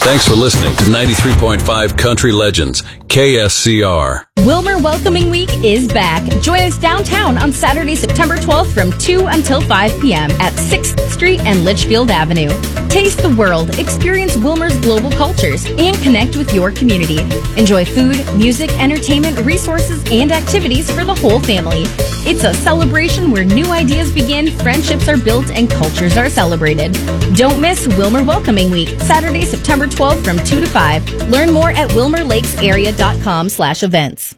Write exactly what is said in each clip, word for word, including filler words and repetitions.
Thanks for listening to ninety-three point five Country Legends, K S C R. Wilmer Welcoming Week is back. Join us downtown on Saturday, September twelfth from two until five p.m. at sixth Street and Litchfield Avenue. Taste the world, experience Wilmer's global cultures, and connect with your community. Enjoy food, music, entertainment, resources, and activities for the whole family. It's a celebration where new ideas begin, friendships are built, and cultures are celebrated. Don't miss Wilmer Welcoming Week, Saturday, September twelfth from two to five. Learn more at wilmer lakes area dot com slash events.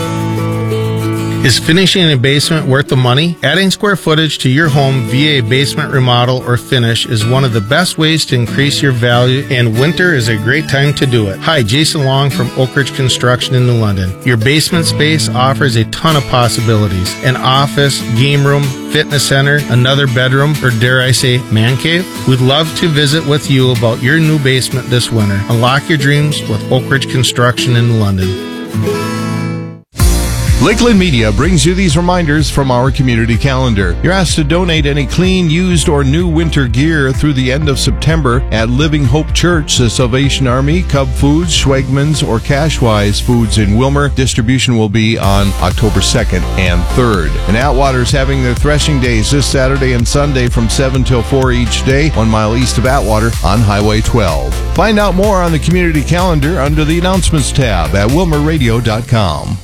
Is finishing a basement worth the money? Adding square footage to your home via a basement remodel or finish is one of the best ways to increase your value, and winter is a great time to do it. Hi, Jason Long from Oak Ridge Construction in New London. Your basement space offers a ton of possibilities. An office, game room, fitness center, another bedroom, or dare I say, man cave? We'd love to visit with you about your new basement this winter. Unlock your dreams with Oak Ridge Construction in New London. Lakeland Media brings you these reminders from our community calendar. You're asked to donate any clean, used, or new winter gear through the end of September at Living Hope Church, the Salvation Army, Cub Foods, Schwegmans, or Cashwise Foods in Wilmer. Distribution will be on October second and third. And Atwater's having their threshing days this Saturday and Sunday from seven till four each day, one mile east of Atwater on Highway twelve. Find out more on the community calendar under the announcements tab at wilmer radio dot com.